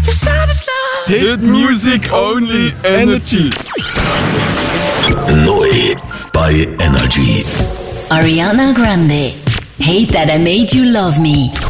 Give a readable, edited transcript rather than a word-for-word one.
Hit Music Only Energy. Neu bei Energy. Ariana Grande. Hate That I Made You Love Me.